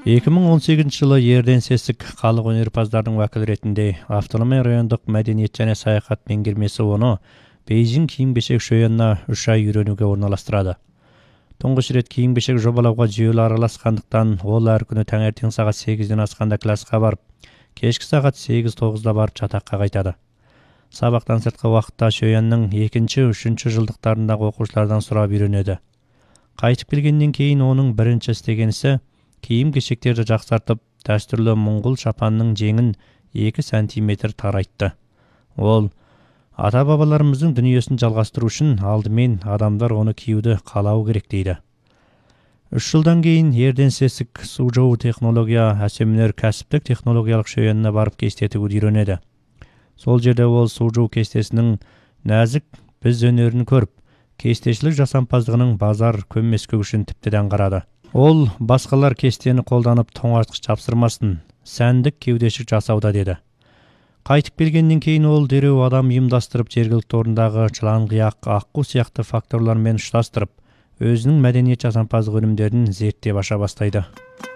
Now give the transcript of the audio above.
2018 жылы Ерден Сесік халық өнерпаздардың уәкіл ретінде автономия райондық мәдениет және саяхат меңгермесі оны Бейжің киім-кешек шойынына 3 ай үйренуге орналастырады. Тұңғыш рет киім-кешек жобалауға жүйелі араласқандықтан ол әр күні таңертең сағат 8-ден асқанда классқа барып, кешкі сағат 8-9-да барып жатаққа қайтады. Сабақтан сыртқы уақытта шойынның 2-3 жылдықтарындағы оқушылардан сұрап үйренеді. Қайтып келгеннен кейін оның бірінші істегенісі киім-кешектерді жақсартып, дәстүрлі мұңғыл шапанның жеңін 2 сантиметр тарайтты. Ол ата-бабаларымыздың дүниесін жалғастыру үшін алдымен адамдар оны киюді қалау керек дейді. 3 жылдан кейін Ерден Сесік Сужоу технология әсемінер кәсіптік технологиялық шойынына барып кесте тігуді үйренеді. Сол жерде ол Сужоу кестесінің нәзік біз өнерін көріп, кестешілік жасампаздығының базар көмескі үшін тіптіден қарады. Ол басқалар кестені қолданып тоңартқыш жапсырмасын, сәндік кеудешік жасауда деді. Қайтып келгеннен кейін ол дереу адам ұйымдастырып жергілікті орындағы жыланқияқ, аққу сияқты факторлармен ұштастырып, өзінің мәдениет жасампаздық өнімдерін зерттеп аша бастайды.